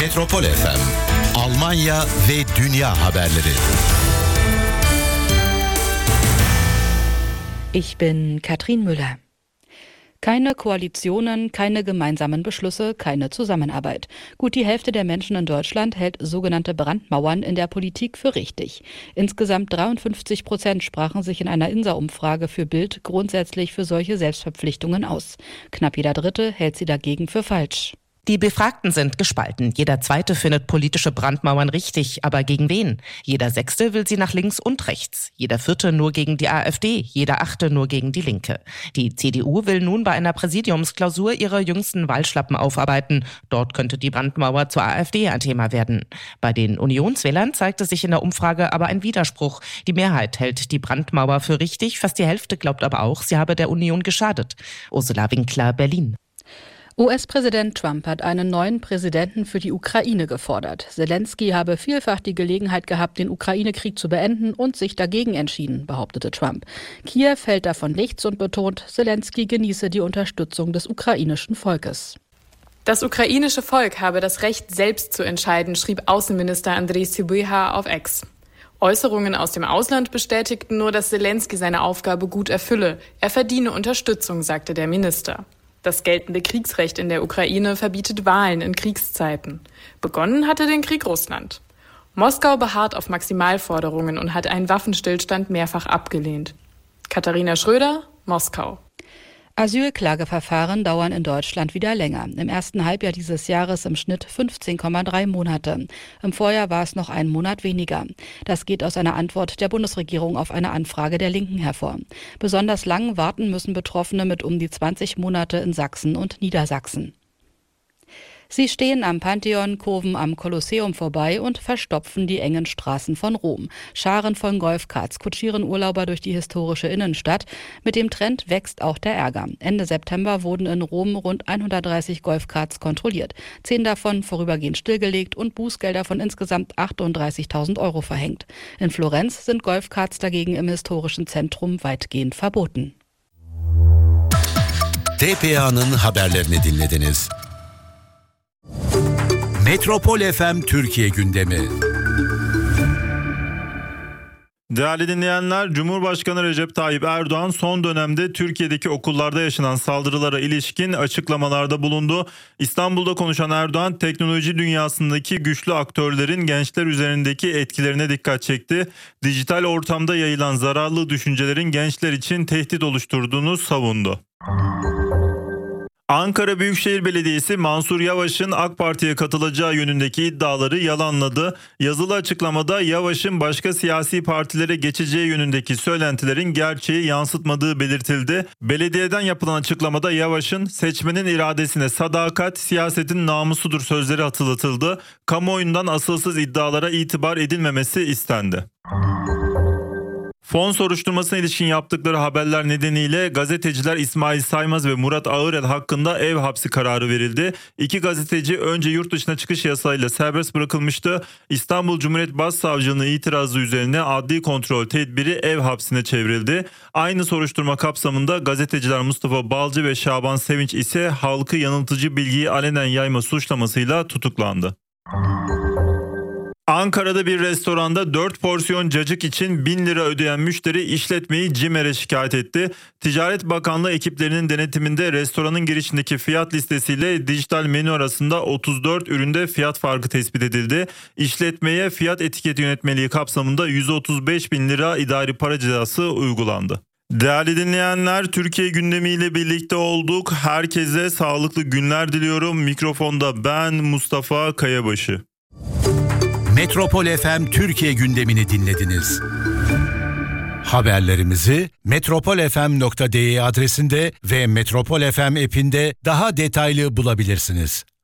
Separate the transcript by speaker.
Speaker 1: Metropol FM, Almanya ve dünya haberleri.
Speaker 2: Ich bin Katrin Müller. Keine Koalitionen, keine gemeinsamen Beschlüsse, keine Zusammenarbeit. Gut die Hälfte der Menschen in Deutschland hält sogenannte Brandmauern in der Politik für richtig. Insgesamt 53% sprachen sich in einer INSA-Umfrage für Bild grundsätzlich für solche Selbstverpflichtungen aus. Knapp jeder Dritte hält sie dagegen für falsch.
Speaker 3: Die Befragten sind gespalten. Jeder Zweite findet politische Brandmauern richtig, aber gegen wen? Jeder Sechste will sie nach links und rechts. Jeder Vierte nur gegen die AfD, jeder Achte nur gegen die Linke. Die CDU will nun bei einer Präsidiumsklausur ihre jüngsten Wahlschlappen aufarbeiten. Dort könnte die Brandmauer zur AfD ein Thema werden. Bei den Unionswählern zeigte sich in der Umfrage aber ein Widerspruch. Die Mehrheit hält die Brandmauer für richtig, fast die Hälfte glaubt aber auch, sie habe der Union geschadet. Ursula Winkler, Berlin.
Speaker 2: US-Präsident Trump hat einen neuen Präsidenten für die Ukraine gefordert. Zelensky habe vielfach die Gelegenheit gehabt, den Ukraine-Krieg zu beenden und sich dagegen entschieden, behauptete Trump. Kiew hält davon nichts und betont, Zelensky genieße die Unterstützung des ukrainischen Volkes.
Speaker 4: Das ukrainische Volk habe das Recht, selbst zu entscheiden, schrieb Außenminister Andriy Sybiha auf X. Äußerungen aus dem Ausland bestätigten nur, dass Zelensky seine Aufgabe gut erfülle. Er verdiene Unterstützung, sagte der Minister. Das geltende Kriegsrecht in der Ukraine verbietet Wahlen in Kriegszeiten. Begonnen hatte den Krieg Russland. Moskau beharrt auf Maximalforderungen und hat einen Waffenstillstand mehrfach abgelehnt. Katharina Schröder, Moskau.
Speaker 2: Asylklageverfahren dauern in Deutschland wieder länger. Im ersten Halbjahr dieses Jahres im Schnitt 15,3 Monate. Im Vorjahr war es noch einen Monat weniger. Das geht aus einer Antwort der Bundesregierung auf eine Anfrage der Linken hervor. Besonders lang warten müssen Betroffene mit um die 20 Monate in Sachsen und Niedersachsen. Sie stehen am Pantheon, kurven am Kolosseum vorbei und verstopfen die engen Straßen von Rom. Scharen von Golfkarts kutschieren Urlauber durch die historische Innenstadt. Mit dem Trend wächst auch der Ärger. Ende September wurden in Rom rund 130 Golfkarts kontrolliert. 10 davon vorübergehend stillgelegt und Bußgelder von insgesamt 38.000 € verhängt. In Florenz sind Golfkarts dagegen im historischen Zentrum weitgehend verboten.
Speaker 1: TPA'nın haberlerini dinlediniz. Metropol FM Türkiye gündemi.
Speaker 5: Değerli dinleyenler, Cumhurbaşkanı Recep Tayyip Erdoğan son dönemde Türkiye'deki okullarda yaşanan saldırılara ilişkin açıklamalarda bulundu. İstanbul'da konuşan Erdoğan, teknoloji dünyasındaki güçlü aktörlerin gençler üzerindeki etkilerine dikkat çekti. Dijital ortamda yayılan zararlı düşüncelerin gençler için tehdit oluşturduğunu savundu. Ankara Büyükşehir Belediyesi Mansur Yavaş'ın AK Parti'ye katılacağı yönündeki iddiaları yalanladı. Yazılı açıklamada Yavaş'ın başka siyasi partilere geçeceği yönündeki söylentilerin gerçeği yansıtmadığı belirtildi. Belediyeden yapılan açıklamada Yavaş'ın seçmenin iradesine sadakat, siyasetin namusudur sözleri hatırlatıldı. Kamuoyundan asılsız iddialara itibar edilmemesi istendi. Fon soruşturmasına ilişkin yaptıkları haberler nedeniyle gazeteciler İsmail Saymaz ve Murat Ağırel hakkında ev hapsi kararı verildi. İki gazeteci önce yurt dışına çıkış yasağıyla serbest bırakılmıştı. İstanbul Cumhuriyet Başsavcılığı'nın itirazı üzerine adli kontrol tedbiri ev hapsine çevrildi. Aynı soruşturma kapsamında gazeteciler Mustafa Balcı ve Şaban Sevinç ise halkı yanıltıcı bilgiyi alenen yayma suçlamasıyla tutuklandı. Ankara'da bir restoranda 4 porsiyon cacık için 1000 lira ödeyen müşteri işletmeyi CİMER'e şikayet etti. Ticaret Bakanlığı ekiplerinin denetiminde restoranın girişindeki fiyat listesiyle dijital menü arasında 34 üründe fiyat farkı tespit edildi. İşletmeye fiyat etiketi yönetmeliği kapsamında 135.000 lira idari para cezası uygulandı. Değerli dinleyenler, Türkiye gündemiyle birlikte olduk. Herkese sağlıklı günler diliyorum. Mikrofonda ben Mustafa Kayabaşı.
Speaker 1: Metropol FM Türkiye gündemini dinlediniz. Haberlerimizi metropolfm.de adresinde ve Metropol FM app'inde daha detaylı bulabilirsiniz.